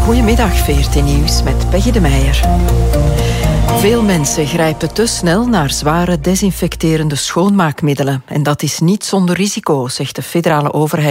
Goedemiddag, VRT Nieuws met Peggy de Meijer. Veel mensen grijpen te snel naar zware desinfecterende schoonmaakmiddelen. En dat is niet zonder risico, zegt de federale overheid.